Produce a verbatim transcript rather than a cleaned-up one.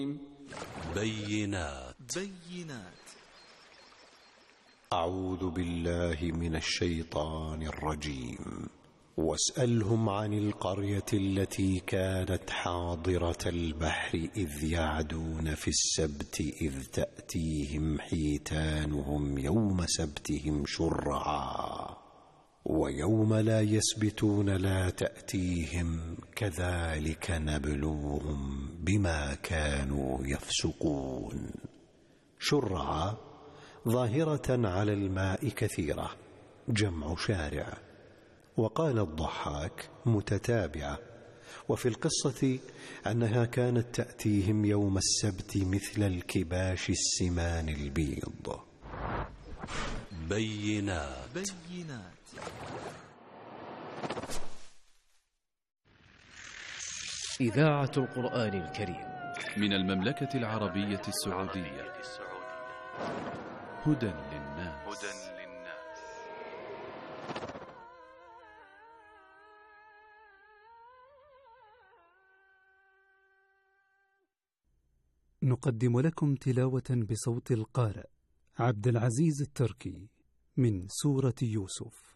بينات بينات أعوذ بالله من الشيطان الرجيم. واسألهم عن القرية التي كانت حاضرة البحر إذ يعدون في السبت إذ تأتيهم حيتانهم يوم سبتهم شرعا ويوم لا يسبتون لا تأتيهم كذلك نبلوهم بما كانوا يفسقون. شرعا ظاهرة على الماء كثيرة، جمع شارع. وقال الضحاك متتابعة. وفي القصة أنها كانت تأتيهم يوم السبت مثل الكباش السمان البيض. بينات بينات إذاعة القرآن الكريم من المملكة العربية السعودية. هدى للناس. نقدم لكم تلاوة بصوت القارئ عبد العزيز التركي من سورة يوسف.